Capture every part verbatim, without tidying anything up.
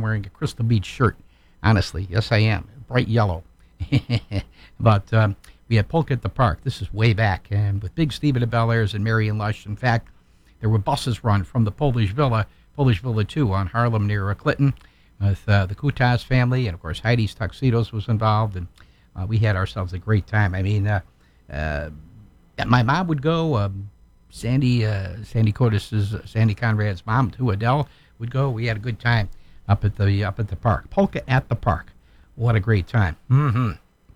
wearing a Crystal Beach shirt. Honestly, yes, I am. Bright yellow. But um, we had Polka at the Park. This is way back. And with Big Steve and the Bel Airs and Marion Lush. In fact, there were buses run from the Polish Villa, Polish Villa two on Harlem near uh, Clinton, with uh, the Kutas family. And, of course, Heidi's Tuxedos was involved. And uh, we had ourselves a great time. I mean, uh, uh, my mom would go. Um, Sandy uh, Sandy Codis's, uh, Sandy Conrad's mom, too, Adele, would go. We had a good time up at the up at the park. Polka at the Park. What a great time. Mm-hmm.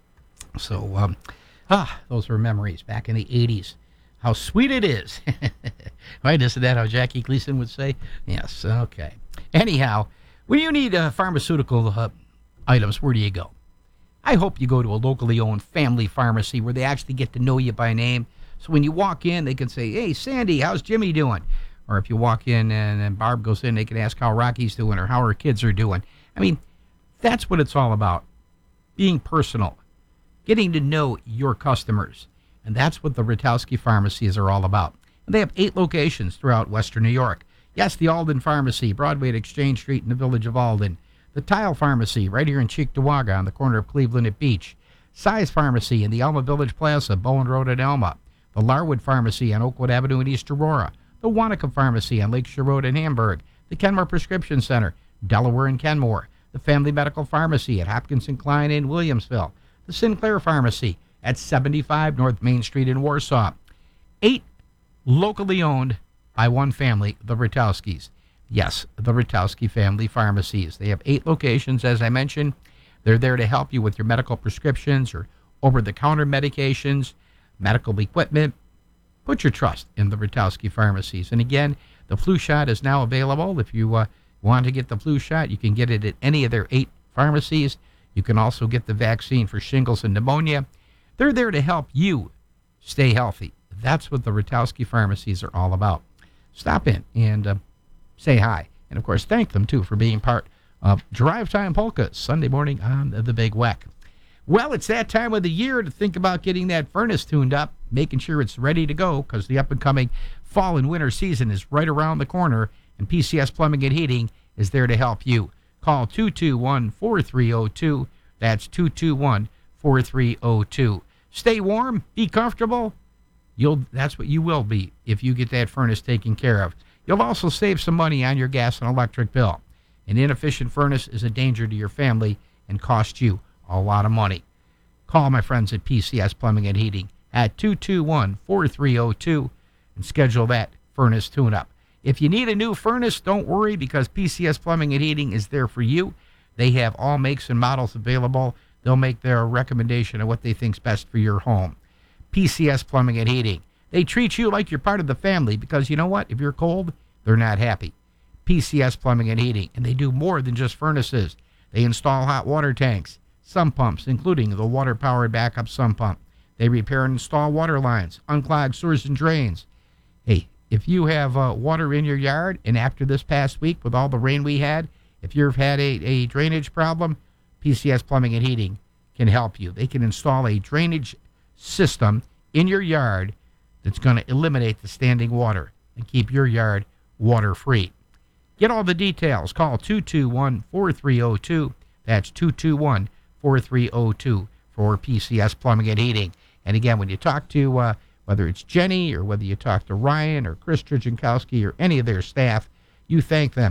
So, um, ah, those were memories back in the eighties. How sweet it is. Right, isn't that how Jackie Gleason would say? Yes, okay. Anyhow, when you need uh, pharmaceutical uh, items, where do you go? I hope you go to a locally owned family pharmacy where they actually get to know you by name. So when you walk in, they can say, hey, Sandy, how's Jimmy doing? Or if you walk in and, and Barb goes in, they can ask how Rocky's doing or how her kids are doing. I mean, that's what it's all about. Being personal. Getting to know your customers. And that's what the Ratowski pharmacies are all about. And they have eight locations throughout Western New York. Yes, the Alden Pharmacy, Broadway at Exchange Street in the village of Alden. The Tile Pharmacy, right here in Cheektowaga on the corner of Cleveland at Beach. Size Pharmacy in the Elma Village Plaza, Bowen Road at Elma. The Larwood Pharmacy on Oakwood Avenue in East Aurora. The Wanaka Pharmacy on Lakeshore Road in Hamburg. The Kenmore Prescription Center, Delaware and Kenmore. The Family Medical Pharmacy at Hopkins and Klein in Williamsville. The Sinclair Pharmacy at seventy-five North Main Street in Warsaw. Eight locally owned by one family, the Ratowskis. Yes, the Ratowski family pharmacies. They have eight locations, as I mentioned. They're there to help you with your medical prescriptions or over-the-counter medications, medical equipment. Put your trust in the Ratowski pharmacies. And again, the flu shot is now available. If you uh, want to get the flu shot, you can get it at any of their eight pharmacies. You can also get the vaccine for shingles and pneumonia. They're there to help you stay healthy. That's what the Ratowski pharmacies are all about. Stop in and uh, say hi. And, of course, thank them, too, for being part of Drive Time Polka Sunday morning on the Big W E C. Well, it's that time of the year to think about getting that furnace tuned up, making sure it's ready to go, because the up-and-coming fall and winter season is right around the corner, and P C S Plumbing and Heating is there to help you. Call two two one, four three zero two. That's two two one, four three zero two. Stay warm, be comfortable. You'll that's what you will be if you get that furnace taken care of. You'll also save some money on your gas and electric bill. An inefficient furnace is a danger to your family and costs you a lot of money. Call my friends at P C S Plumbing and Heating at two two one, four three zero two and schedule that furnace tune-up. If you need a new furnace, don't worry, because P C S Plumbing and Heating is there for you. They have all makes and models available. They'll make their recommendation of what they think's best for your home. P C S Plumbing and Heating. They treat you like you're part of the family, because you know what? If you're cold, they're not happy. P C S Plumbing and Heating. And they do more than just furnaces. They install hot water tanks, sump pumps, including the water-powered backup sump pump. They repair and install water lines, unclog sewers and drains. Hey, if you have uh, water in your yard, and after this past week with all the rain we had, if you've had a, a drainage problem, P C S Plumbing and Heating can help you. They can install a drainage system in your yard that's going to eliminate the standing water and keep your yard water-free. Get all the details. Call two two one, four three zero two. That's two two one, four three zero two for P C S Plumbing and Heating. And again, when you talk to, uh, whether it's Jenny or whether you talk to Ryan or Chris Trijankowski or any of their staff, you thank them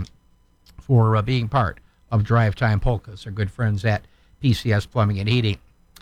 for uh, being part of Drive Time Polkas. Our good friends at P C S Plumbing and Heating.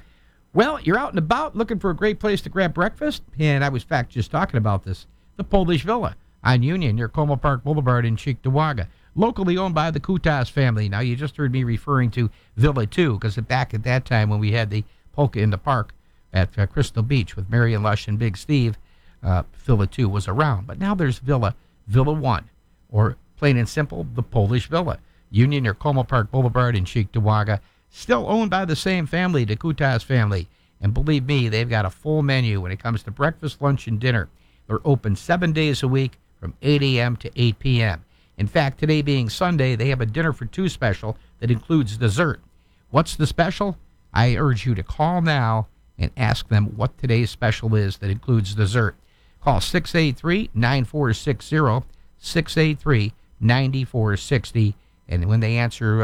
Well, you're out and about looking for a great place to grab breakfast, and I was, in fact, just talking about this, the Polish Villa on Union near Como Park Boulevard in Cheektowaga, locally owned by the Kutas family. Now, you just heard me referring to Villa two, because back at that time when we had the Polka in the Park at uh, Crystal Beach with Marion Lush and Big Steve, uh, Villa two was around. But now there's Villa, Villa one, or plain and simple, the Polish Villa, Union near Como Park Boulevard in Cheektowaga, still owned by the same family, the Kutas family. And believe me, they've got a full menu when it comes to breakfast, lunch, and dinner. They're open seven days a week from eight a.m. to eight p.m. In fact, today being Sunday, they have a dinner for two special that includes dessert. What's the special? I urge you to call now and ask them what today's special is that includes dessert. Call six eight three, nine four six zero, six eight three, nine four six zero, and when they answer